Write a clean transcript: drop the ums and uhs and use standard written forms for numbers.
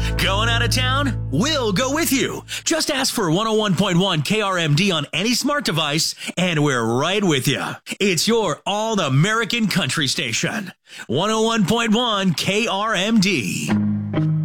Going out of town? We'll go with you. Just ask for 101.1 KRMD on any smart device, and we're right with you. It's your all-American country station. 101.1 KRMD.